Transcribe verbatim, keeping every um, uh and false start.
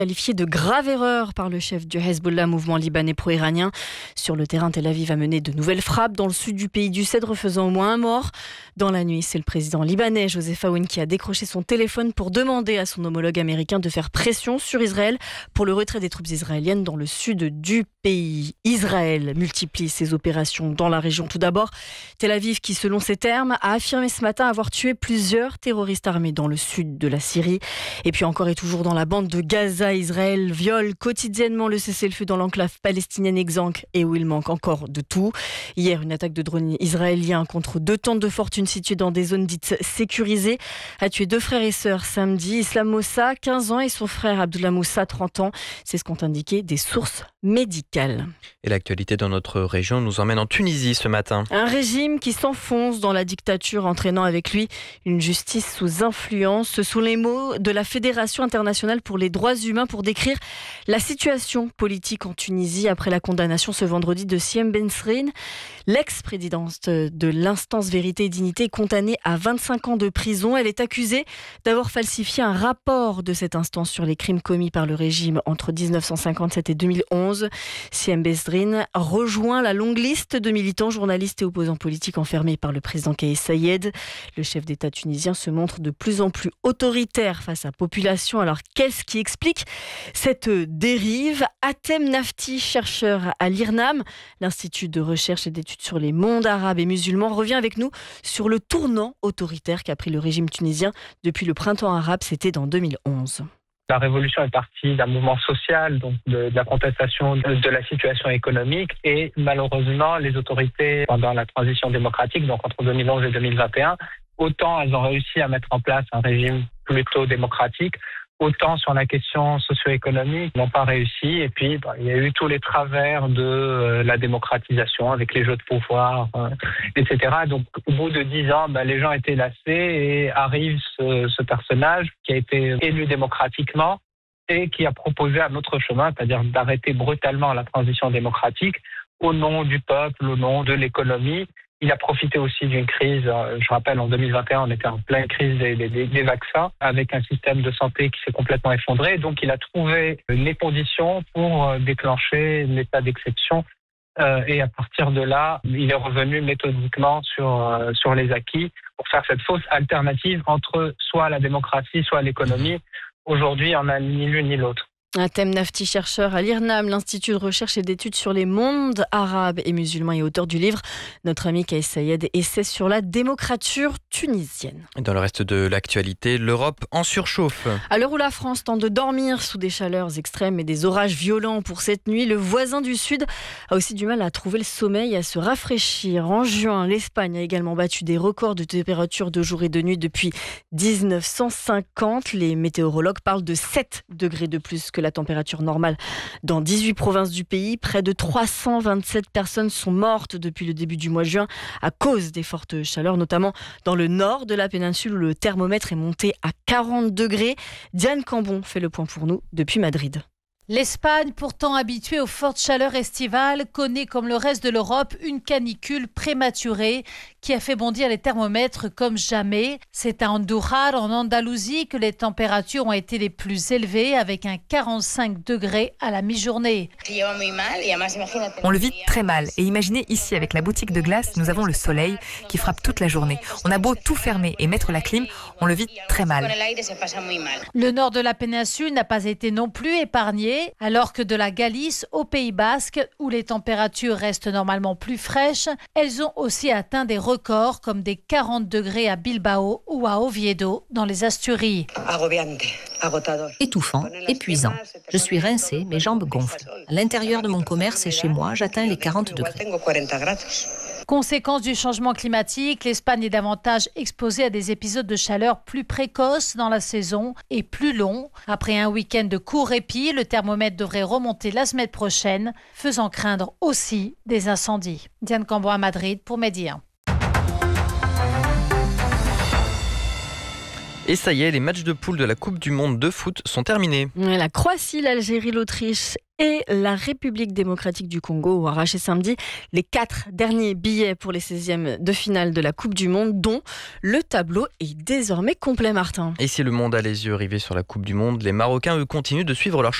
Qualifié de grave erreur par le chef du Hezbollah, mouvement libanais pro-iranien. Sur le terrain, Tel Aviv a mené de nouvelles frappes dans le sud du pays du Cèdre, faisant au moins un mort. Dans la nuit, c'est le président libanais, Joseph Aoun, qui a décroché son téléphone pour demander à son homologue américain de faire pression sur Israël pour le retrait des troupes israéliennes dans le sud du pays. Israël multiplie ses opérations dans la région. Tout d'abord, Tel Aviv, qui selon ses termes, a affirmé ce matin avoir tué plusieurs terroristes armés dans le sud de la Syrie. Et puis encore et toujours dans la bande de Gaza, Israël viole quotidiennement le cessez-le-feu dans l'enclave palestinienne exsangue et où il manque encore de tout. Hier, une attaque de drones israéliens contre deux tentes de fortune situées dans des zones dites sécurisées a tué deux frères et sœurs samedi. Islam Moussa, quinze ans, et son frère Abdullah Moussa, trente ans. C'est ce qu'ont indiqué des sources médicales. Et l'actualité dans notre région nous emmène en Tunisie ce matin. Un régime qui s'enfonce dans la dictature, entraînant avec lui une justice sous influence. Ce sont les mots de la Fédération internationale pour les droits humains pour décrire la situation politique en Tunisie après la condamnation ce vendredi de Siem Benserine. L'ex-présidente de l'instance Vérité et Dignité est condamnée à vingt-cinq ans de prison. Elle est accusée d'avoir falsifié un rapport de cette instance sur les crimes commis par le régime entre dix-neuf cent cinquante-sept et deux mille onze. Siem Benserine rejoint la longue liste de militants, journalistes et opposants politiques enfermés par le président Kais Saied. Le chef d'État tunisien se montre de plus en plus autoritaire face à la population. Alors qu'est-ce qui explique cette dérive? Atem Nafti, chercheur à l'I R N A M, l'Institut de recherche et d'études sur les mondes arabes et musulmans, revient avec nous sur le tournant autoritaire qu'a pris le régime tunisien depuis le printemps arabe, c'était en deux mille onze. La révolution est partie d'un mouvement social, donc de, de la contestation de, de la situation économique, et malheureusement les autorités pendant la transition démocratique, donc entre deux mille onze et deux mille vingt et un, autant elles ont réussi à mettre en place un régime plutôt démocratique, autant sur la question socio-économique, n'ont pas réussi. Et puis, bah, il y a eu tous les travers de euh, la démocratisation avec les jeux de pouvoir, euh, et cetera. Donc, au bout de dix ans, bah, les gens étaient lassés et arrive ce, ce personnage qui a été élu démocratiquement et qui a proposé un autre chemin, c'est-à-dire d'arrêter brutalement la transition démocratique au nom du peuple, au nom de l'économie. Il a profité aussi d'une crise, je rappelle, en deux mille vingt et un, on était en pleine crise des, des, des vaccins, avec un système de santé qui s'est complètement effondré. Donc, il a trouvé les conditions pour déclencher l'état d'exception. Euh, et à partir de là, il est revenu méthodiquement sur, euh, sur les acquis pour faire cette fausse alternative entre soit la démocratie, soit l'économie. Aujourd'hui, on n'a ni l'une ni l'autre. Atem Nafti, chercheur à l'I R N A M, l'Institut de recherche et d'études sur les mondes arabes et musulmans, et auteur du livre Notre ami Kais Saied, essai sur la démocrature tunisienne. Dans le reste de l'actualité, l'Europe en surchauffe. À l'heure où la France tente de dormir sous des chaleurs extrêmes et des orages violents pour cette nuit, le voisin du Sud a aussi du mal à trouver le sommeil et à se rafraîchir. En juin, l'Espagne a également battu des records de température de jour et de nuit depuis dix-neuf cent cinquante. Les météorologues parlent de sept degrés de plus que la température normale dans dix-huit provinces du pays. Près de trois cent vingt-sept personnes sont mortes depuis le début du mois de juin à cause des fortes chaleurs, notamment dans le nord de la péninsule où le thermomètre est monté à quarante degrés. Diane Cambon fait le point pour nous depuis Madrid. L'Espagne, pourtant habituée aux fortes chaleurs estivales, connaît comme le reste de l'Europe une canicule prématurée qui a fait bondir les thermomètres comme jamais. C'est à Andújar, en Andalousie, que les températures ont été les plus élevées, avec un quarante-cinq degrés à la mi-journée. On le vit très mal. Et imaginez ici, avec la boutique de glace, nous avons le soleil qui frappe toute la journée. On a beau tout fermer et mettre la clim, on le vit très mal. Le nord de la péninsule n'a pas été non plus épargné, alors que de la Galice au Pays Basque, où les températures restent normalement plus fraîches, elles ont aussi atteint des records comme des quarante degrés à Bilbao ou à Oviedo dans les Asturies. Étouffant, épuisant. Je suis rincée, mes jambes gonflent. À l'intérieur de mon commerce et chez moi, j'atteins les quarante degrés. Conséquence du changement climatique, l'Espagne est davantage exposée à des épisodes de chaleur plus précoces dans la saison et plus longs. Après un week-end de court répit, le thermomètre devrait remonter la semaine prochaine, faisant craindre aussi des incendies. Diane Cambon à Madrid pour Medi un. Et ça y est, les matchs de poule de la Coupe du Monde de foot sont terminés. La Croatie, l'Algérie, l'Autriche Et la République démocratique du Congo a arraché samedi les quatre derniers billets pour les seizièmes de finale de la Coupe du Monde, dont le tableau est désormais complet, Martin. Et si le monde a les yeux rivés sur la Coupe du Monde, les Marocains, eux, continuent de suivre leur